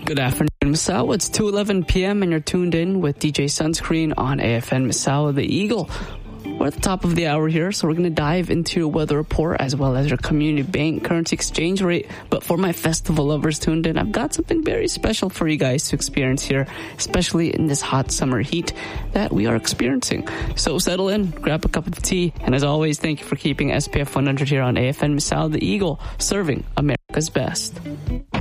Good afternoon, Misawa. It's 2:11 p.m. and you're tuned in with DJ Sunscreen on AFN Misawa, the Eagle. We're at the top of the hour here, so we're going to dive into your weather report as well as your community bank currency exchange rate. But for my festival lovers tuned in, I've got something very special for you guys to experience here, especially in this hot summer heat that we are experiencing. So settle in, grab a cup of tea, and as always, thank you for keeping SPF 100 here on AFN Misawa, the Eagle, serving America's best.